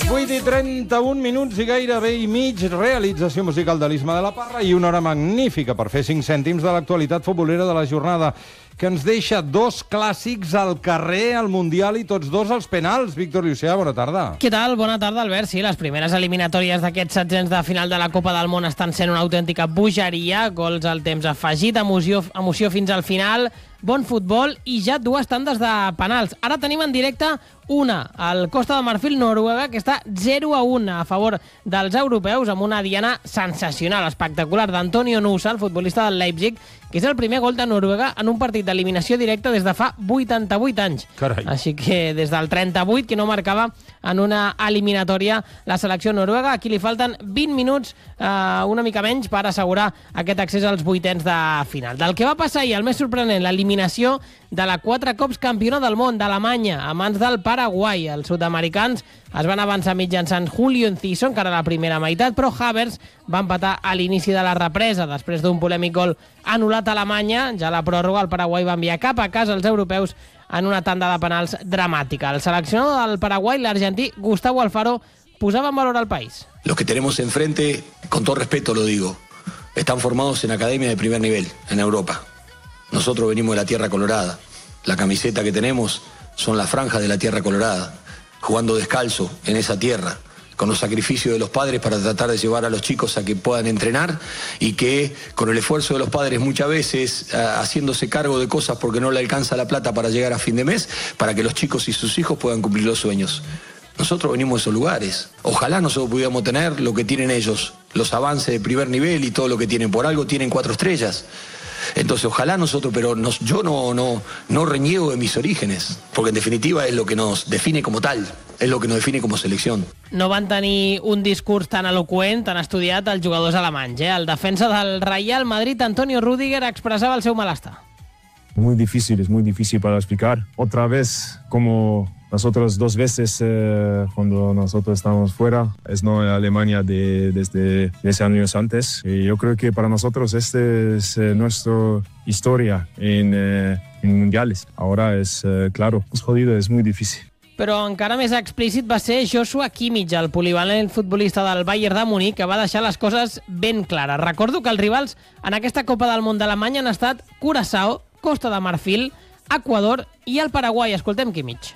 8:31 i gairebé i mig, realització musical de l'Isma de la Parra i una hora magnífica per fer 5 cèntims de l'actualitat futbolera de la jornada, que ens deixa dos clàssics al carrer, al Mundial i tots dos als penals. Víctor Llucià, bona tarda. Què tal? Bona tarda, Albert. Sí, les primeres eliminatòries d'aquests setzents de final de la Copa del Món estan sent una autèntica bogeria, gols al temps afegit, emoció fins al final, bon futbol i ja dues tandes de penals. Ara tenim en directe una, el Costa de Marfil, Noruega, que està 0-1 a favor dels europeus, amb una diana sensacional, espectacular, d'Antonio Nusa, el futbolista del Leipzig, que és el primer gol de Noruega en un partit d'eliminació directa des de fa 88 anys. Carai. Així que des del 38, que no marcava en una eliminatòria la selecció noruega. Aquí li falten 20 minuts, una mica menys, per assegurar aquest accés als vuitens de final. Del que va passar ahir, el més sorprenent, l'eliminació de la 4 cops campiona del món d'Alemanya a mans del Paraguai. Els sud-americans es van avançar mitjançant Julio Enciso, encara a la primera meitat, però Havertz va empatar a l'inici de la represa. Després d'un polèmic gol anul·lat a Alemanya, ja a la pròrroga, el Paraguai va enviar cap a casa els europeus en una tanda de penals dramàtica. El seleccionador del Paraguai, l'argentí Gustavo Alfaro, posava en valor al país. Los que tenemos enfrente, con todo respeto lo digo, están formados en academia de primer nivel, en Europa. Nosotros venimos de la Tierra Colorada. La camiseta que tenemos son las franjas de la Tierra Colorada, jugando descalzo en esa tierra, con los sacrificios de los padres para tratar de llevar a los chicos a que puedan entrenar y que con el esfuerzo de los padres muchas veces haciéndose cargo de cosas porque no le alcanza la plata para llegar a fin de mes, para que los chicos y sus hijos puedan cumplir los sueños. Nosotros venimos de esos lugares. Ojalá nosotros pudiéramos tener lo que tienen ellos, los avances de primer nivel y todo lo que tienen. Por algo tienen 4 estrellas. Entonces, ojalá nosotros, pero yo no reniego de mis orígenes, porque en definitiva es lo que nos define como tal, es lo que nos define como selección. No van tenir un discurs tan eloqüent, tan estudiat, els jugadors alemanys. El defensa del Real Madrid, Antonio Rüdiger, expressava el seu malestar. Muy difícil, es muy difícil para explicar. Otra vez, como las otras 2 veces cuando nosotros estábamos fuera, es no Alemania desde 10 años antes. Y yo creo que para nosotros este es nuestra historia en mundiales. Ahora es claro, es jodido, es muy difícil. Però encara més explícit va ser Joshua Kimmich, el polivalent futbolista del Bayern de Munic, que va deixar les coses ben clares. Recordo que els rivals en aquesta Copa del Món d'Alemanya han estat Curaçao, Costa de Marfil, Ecuador y el Paraguay. Escoltem Kimmich.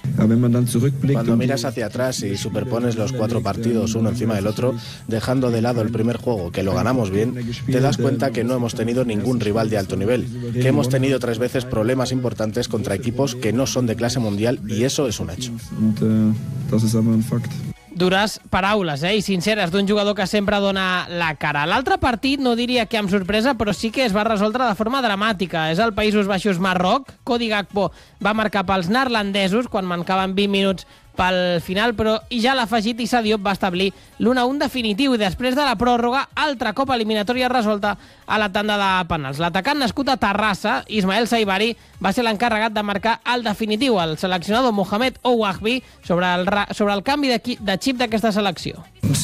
Cuando miras hacia atrás y superpones los 4 partidos uno encima del otro, dejando de lado el primer juego, que lo ganamos bien, te das cuenta que no hemos tenido ningún rival de alto nivel, que hemos tenido 3 veces problemas importantes contra equipos que no son de clase mundial, y eso es un hecho. Dures paraules, i sinceres, d'un jugador que sempre dona la cara. L'altre partit, no diria que amb sorpresa, però sí que es va resoldre de forma dramàtica. És el Països Baixos-Marroc. Cody Gakpo va marcar pels neerlandesos quan mancaven 20 minuts pel final, però i ja l'afegit Issa Diop va establir l'1-1 definitiu, i després de la pròrroga, altra copa eliminatòria resolta a la tanda de penals. L'atacant nascut a Terrassa, Ismael Saibari, va ser l'encarregat de marcar el definitiu. El seleccionador Mohamed Ouahbi sobre el canvi de xip d'aquesta selecció.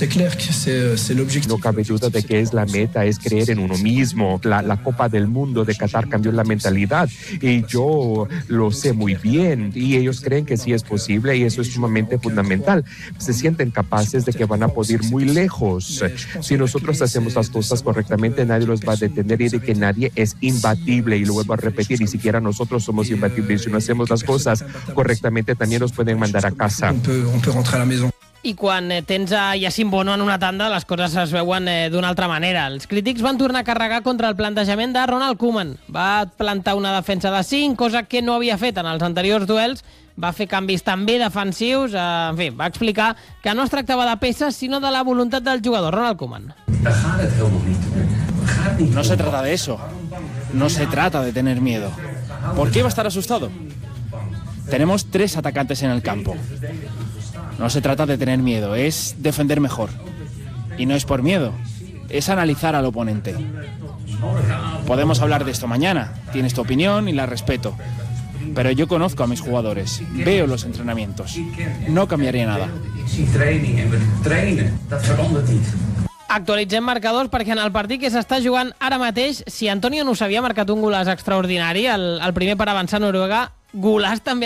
No cabe duda de que es la meta, es creer en uno mismo. La Copa del Mundo de Qatar cambió la mentalidad y yo lo sé muy bien, y ellos creen que sí es posible, y eso es sumamente fundamental. Se sienten capaces de que van a poder ir muy lejos. Si nosotros hacemos las cosas correctamente, nadie los va a detener, y de que nadie es imbatible, y lo vuelvo a repetir, ni siquiera nosotros somos imbatibles. Si no hacemos las cosas correctamente, también nos pueden mandar a casa. I quan tens a Yacine Bono en una tanda, les coses es veuen d'una altra manera. Els crítics van tornar a carregar contra el plantejament de Ronald Koeman. Va plantar una defensa de 5, cosa que no havia fet en els anteriors duels. Va fer canvis també defensius. En fi, va explicar que no es tractava de peces, sinó de la voluntat del jugador, Ronald Koeman. No se trata de eso. No se trata de tener miedo. ¿Por qué va a estar asustado? Tenemos 3 atacantes en el campo. No se trata de tener miedo, es defender mejor. Y no es por miedo, es analizar al oponente. Podemos hablar de esto mañana, tienes tu opinión y la respeto. Pero yo conozco a mis jugadores, veo los entrenamientos. No cambiaría nada. Actualitzem marcadors perquè en el partit que s'està jugant ara mateix, si Antonio no s'havia marcat un golaç extraordinari, el primer per avançar Noruega, golaç també